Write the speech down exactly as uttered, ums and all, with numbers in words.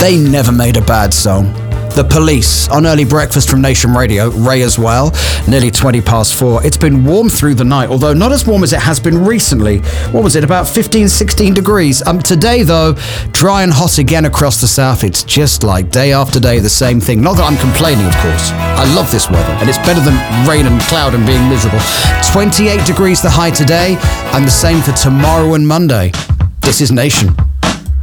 They never made a bad song. The Police on Early Breakfast from Nation Radio. Ray as well. Nearly twenty past four. It's been warm through the night, although not as warm as it has been recently. What was it, about fifteen, sixteen degrees? Um, today, though, dry and hot again across the south. It's just like day after day, the same thing. Not that I'm complaining, of course. I love this weather, and it's better than rain and cloud and being miserable. twenty-eight degrees the high today, and the same for tomorrow and Monday. This is Nation.